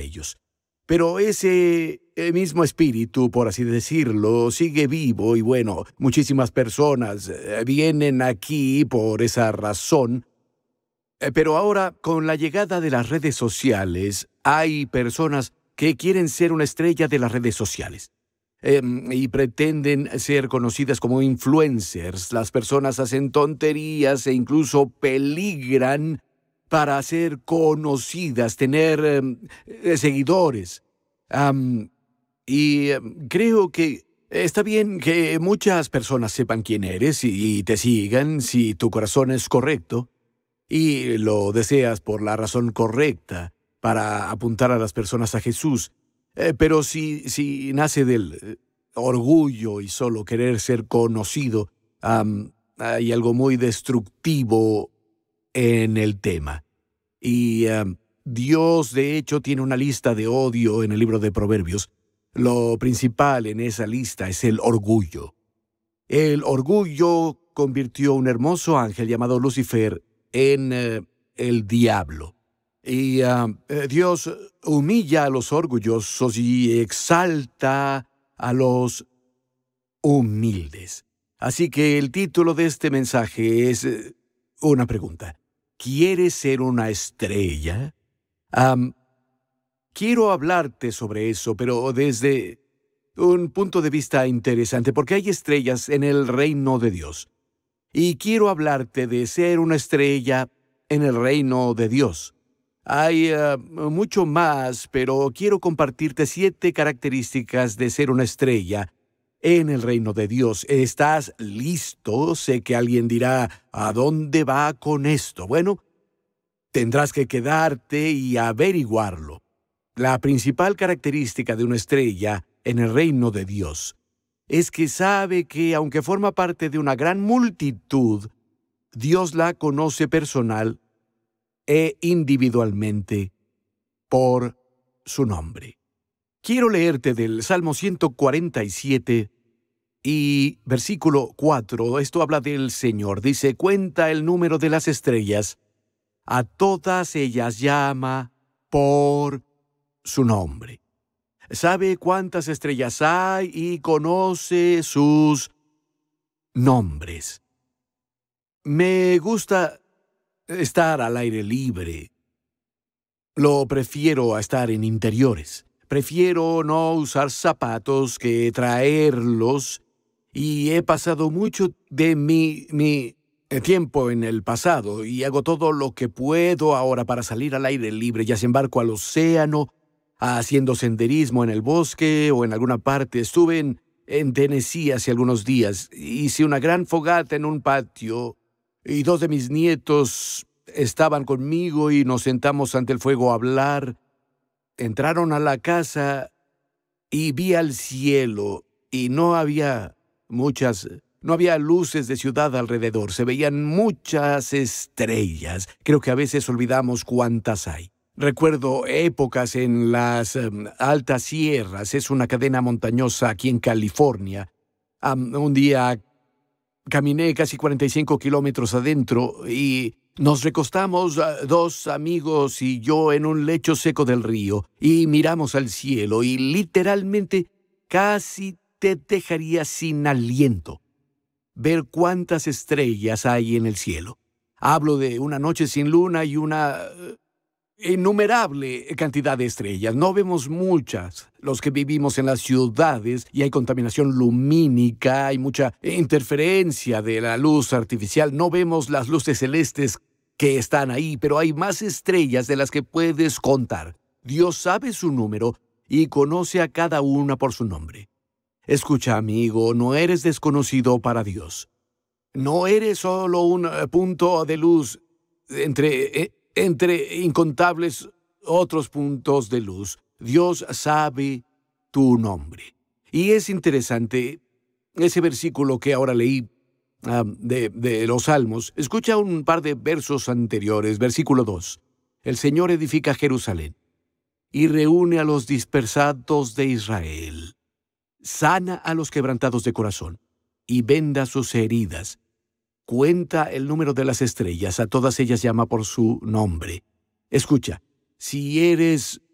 ellos. Pero ese mismo espíritu, por así decirlo, sigue vivo y bueno, muchísimas personas vienen aquí por esa razón. Pero ahora, con la llegada de las redes sociales, hay personas que quieren ser una estrella de las redes sociales. Y pretenden ser conocidas como influencers. Las personas hacen tonterías e incluso peligran para ser conocidas, tener seguidores. Creo que está bien que muchas personas sepan quién eres y te sigan si tu corazón es correcto y lo deseas por la razón correcta para apuntar a las personas a Jesús. Pero si nace del orgullo y solo querer ser conocido, hay algo muy destructivo en el tema. Y Dios, de hecho, tiene una lista de odio en el libro de Proverbios. Lo principal en esa lista es el orgullo. El orgullo convirtió a un hermoso ángel llamado Lucifer en el diablo. Y Dios humilla a los orgullosos y exalta a los humildes. Así que el título de este mensaje es una pregunta. ¿Quieres ser una estrella? Quiero hablarte sobre eso, pero desde un punto de vista interesante, porque hay estrellas en el reino de Dios. Y quiero hablarte de ser una estrella en el reino de Dios. Hay mucho más, pero quiero compartirte 7 características de ser una estrella en el reino de Dios. ¿Estás listo? Sé que alguien dirá, ¿a dónde va con esto? Bueno, tendrás que quedarte y averiguarlo. La principal característica de una estrella en el reino de Dios es que sabe que, aunque forma parte de una gran multitud, Dios la conoce personal e individualmente por su nombre. Quiero leerte del Salmo 147 y versículo 4. Esto habla del Señor. Dice, cuenta el número de las estrellas. A todas ellas llama por su nombre. Sabe cuántas estrellas hay y conoce sus nombres. Me gusta estar al aire libre. Lo prefiero a estar en interiores. Prefiero no usar zapatos que traerlos. Y he pasado mucho de mi tiempo en el pasado y hago todo lo que puedo ahora para salir al aire libre, ya sea en barco al océano, haciendo senderismo en el bosque o en alguna parte. Estuve en Tennessee hace algunos días. Hice una gran fogata en un patio y 2 de mis nietos estaban conmigo y nos sentamos ante el fuego a hablar. Entraron a la casa y vi al cielo y no había luces de ciudad alrededor. Se veían muchas estrellas. Creo que a veces olvidamos cuántas hay. Recuerdo épocas en las altas sierras. Es una cadena montañosa aquí en California. Un día caminé casi 45 kilómetros adentro y nos recostamos 2 amigos y yo en un lecho seco del río y miramos al cielo y literalmente casi te dejaría sin aliento ver cuántas estrellas hay en el cielo. Hablo de una noche sin luna y una innumerable cantidad de estrellas. No vemos muchas. Los que vivimos en las ciudades y hay contaminación lumínica, hay mucha interferencia de la luz artificial. No vemos las luces celestes que están ahí, pero hay más estrellas de las que puedes contar. Dios sabe su número y conoce a cada una por su nombre. Escucha, amigo, no eres desconocido para Dios. No eres solo un punto de luz entre incontables otros puntos de luz. Dios sabe tu nombre. Y es interesante ese versículo que ahora leí de los Salmos. Escucha un par de versos anteriores. Versículo 2. El Señor edifica Jerusalén y reúne a los dispersados de Israel. Sana a los quebrantados de corazón y venda sus heridas. Cuenta el número de las estrellas, a todas ellas llama por su nombre. Escucha, si eres